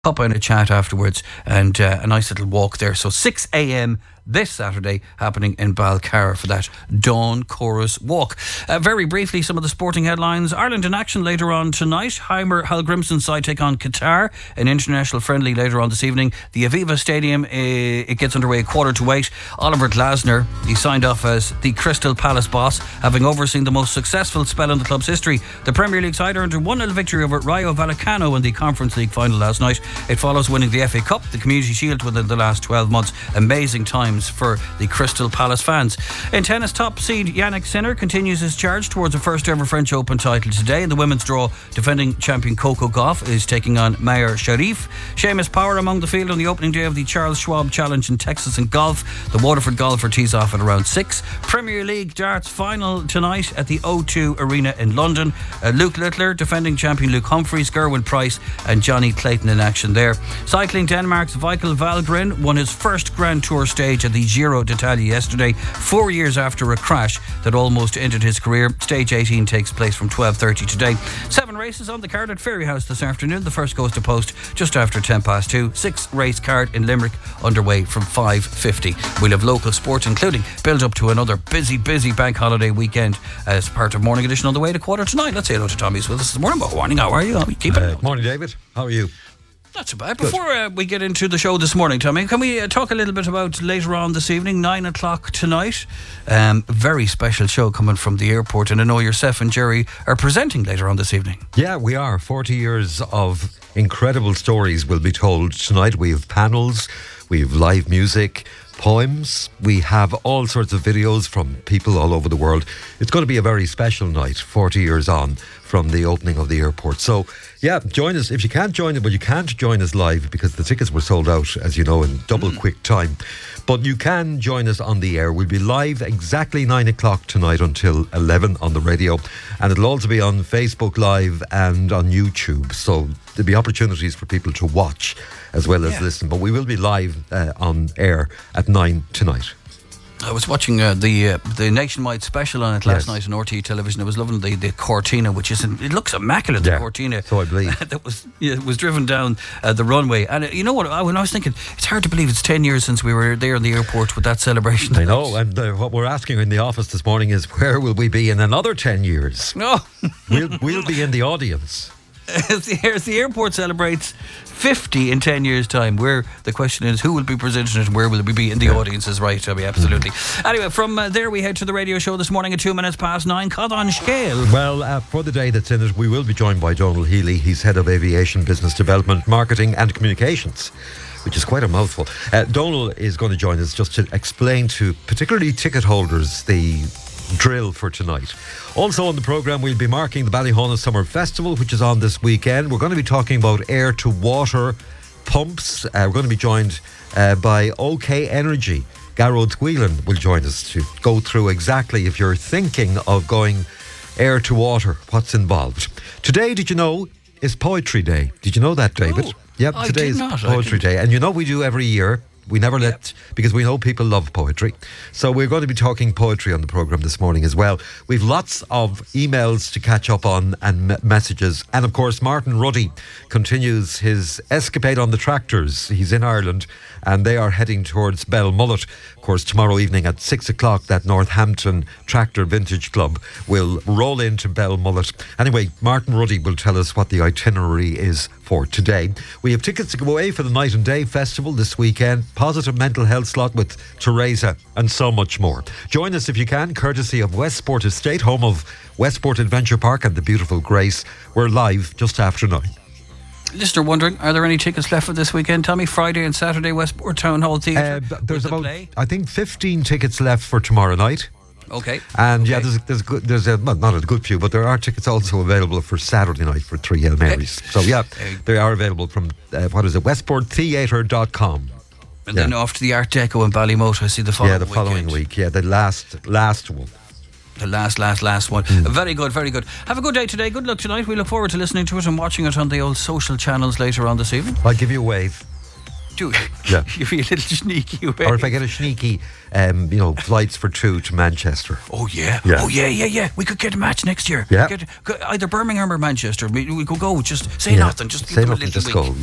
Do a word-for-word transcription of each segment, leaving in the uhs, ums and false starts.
Pop in a chat afterwards and uh, a nice little walk there. So six a.m. this Saturday happening in Balcarra for that Dawn Chorus Walk. Uh, very briefly, some of the sporting headlines. Ireland in action later on tonight. Heimer Hallgrimsson side take on Qatar. An international friendly later on this evening. The Aviva Stadium, uh, it gets underway a quarter to eight. Oliver Glasner, he signed off as the Crystal Palace boss, having overseen the most successful spell in the club's history. The Premier League side earned a one nil victory over Rayo Vallecano in the Conference League final last night. It follows winning the F A Cup, the Community Shield within the last twelve months. Amazing times for the Crystal Palace fans. In tennis, top seed Yannick Sinner continues his charge towards a first ever French Open title today. In the women's draw, defending champion Coco Gauff is taking on Mayer Sharif. Seamus Power among the field on the opening day of the Charles Schwab Challenge in Texas in golf. The Waterford golfer tees off at around six. Premier League darts final tonight at the O two Arena in London. Uh, Luke Littler, defending champion Luke Humphries, Gerwin Price and Johnny Clayton in action there. Cycling, Denmark's Michael Valgren won his first Grand Tour stage at the Giro d'Italia yesterday, four years after a crash that almost ended his career. Stage eighteen takes place from twelve thirty today. Seven races on the card at Ferryhouse this afternoon. The first goes to post just after ten past two. Six race card in Limerick underway from five fifty. We'll have local sport, including build up to another busy, busy bank holiday weekend as part of Morning Edition on the way to quarter to nine. Let's say hello to Tommy's with us this morning. Good morning, how are you? How are you keeping? Uh, morning, David. How are you? Not so bad. Before uh, we get into the show this morning, Tommy, can we uh, talk a little bit about later on this evening, nine o'clock tonight? Um, very special show coming from the airport, and I know yourself and Jerry are presenting later on this evening. Yeah, we are. forty years of incredible stories will be told tonight. We have panels, we have live music, poems, we have all sorts of videos from people all over the world. It's going to be a very special night, forty years on from the opening of the airport. So, yeah, join us. If you can't join it, but you can't join us live because the tickets were sold out, as you know, in double mm. quick time. But you can join us on the air. We'll be live exactly nine o'clock tonight until eleven on the radio. And it'll also be on Facebook Live and on YouTube. So there'll be opportunities for people to watch as well as yeah. listen. But we will be live uh, on air at nine tonight. I was watching uh, the uh, the nationwide special on it last yes. night on R T E television. I was loving the, the Cortina, which is it looks immaculate. Yeah, the Cortina, so I believe that was yeah, was driven down uh, the runway. And uh, you know what? I, when I was thinking, it's hard to believe it's ten years since we were there in the airport with that celebration. I know, and uh, what we're asking in the office this morning is, where will we be in another ten years? No, we'll we'll be in the audience. As the, as the airport celebrates fifty in ten years' time, where the question is who will be presenting it and where will we be in the yeah. audience is right, Toby, absolutely. Mm-hmm. Anyway, from uh, there we head to the radio show this morning at two minutes past nine. Codon Scale. Well, uh, for the day that's in it, we will be joined by Donal Healy. He's Head of Aviation Business Development, Marketing and Communications, which is quite a mouthful. Uh, Donal is going to join us just to explain to particularly ticket holders the drill for tonight. Also on the programme, we'll be marking the Ballyhona Summer Festival, which is on this weekend. We're going to be talking about air to water pumps. Uh, we're going to be joined uh, by OK Energy. Garrod Whelan will join us to go through exactly, if you're thinking of going air to water, what's involved. Today, did you know, is Poetry Day. Did you know that, David? Oh, yep, I today did is not, Poetry Day. And you know we do every year. We never let, yep. because we know people love poetry. So we're going to be talking poetry on the programme this morning as well. We've lots of emails to catch up on and me- messages. And of course, Martin Ruddy continues his escapade on the tractors. He's in Ireland and they are heading towards Belmullet. Of course, tomorrow evening at six o'clock, that Northampton Tractor Vintage Club will roll into Belmullet. Anyway, Martin Ruddy will tell us what the itinerary is for today. We have tickets to go away for the Night and Day Festival this weekend, positive mental health slot with Teresa, and so much more. Join us if you can, courtesy of Westport Estate, home of Westport Adventure Park and the beautiful Grace. We're live just after nine. Listener wondering, are there any tickets left for this weekend, Tommy? Friday and Saturday, Westport Town Hall Theatre. Uh, there's about, the I think, fifteen tickets left for tomorrow night. Okay. And okay. yeah, there's there's good, there's a, well, not a good few, but there are tickets also available for Saturday night for Three Hail Marys. Okay. So yeah, they are available from uh, what is it, westport theatre dot com. And yeah. then off to the Art Deco in Ballymote, I see the following Yeah, the following weekend. week. Yeah, the last last one. The last, last, last one. Mm. Very good, very good. Have a good day today. Good luck tonight. We look forward to listening to it and watching it on the old social channels later on this evening. I'll give you a wave. Do it. Yeah. You feel a little sneaky wave. Or if I get a sneaky, um, you know, flights for two to Manchester. Oh yeah. yeah. Oh yeah, yeah, yeah. We could get a match next year. Yeah. Get, either Birmingham or Manchester. We, we could go. Just say yeah. nothing. Just say give nothing. a little Just week. go. Yeah.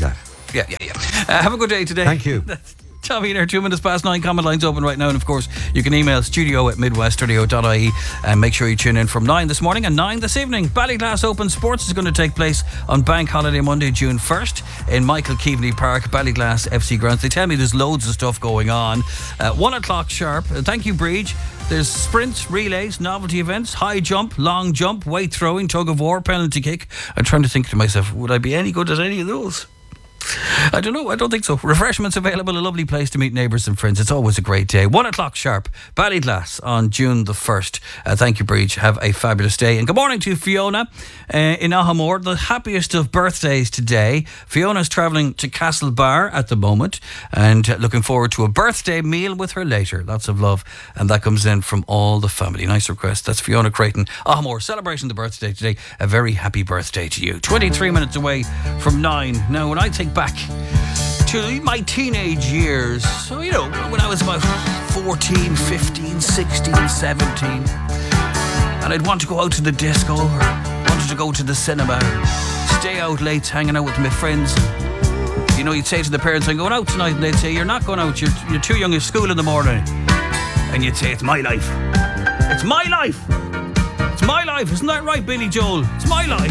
Yeah, yeah, yeah. Uh, have a good day today. Thank you. Tommy there, two minutes past nine. Comment lines open right now. And of course, you can email studio at midwest radio dot I E and make sure you tune in from nine this morning and nine this evening. Ballyglass Open Sports is going to take place on Bank Holiday Monday, June first in Michael Keaveney Park, Ballyglass F C grounds. They tell me there's loads of stuff going on. Uh, one o'clock sharp. Uh, thank you, Breach. There's sprints, relays, novelty events, high jump, long jump, weight throwing, tug of war, penalty kick. I'm trying to think to myself, would I be any good at any of those? I don't know, I don't think so. Refreshments available, a lovely place to meet neighbours and friends. It's always a great day. One o'clock sharp, Ballyglass on June the first. Uh, thank you, Breach. Have a fabulous day. And good morning to Fiona uh, in Ahamore. The happiest of birthdays today. Fiona's travelling to Castlebar at the moment and uh, looking forward to a birthday meal with her later. Lots of love. And that comes in from all the family. Nice request. That's Fiona Creighton. Ahamore, celebrating the birthday today. A very happy birthday to you. twenty-three minutes away from nine. Now, when I think back to my teenage years, so you know, when I was about fourteen, fifteen, sixteen, seventeen, and I'd want to go out to the disco or wanted to go to the cinema, stay out late hanging out with my friends. You know, you'd say to the parents, I'm going out tonight, and they'd say, you're not going out, you're, you're too young at school in the morning. And you'd say, it's my life. It's my life. It's my life. Isn't that right, Billy Joel? It's my life.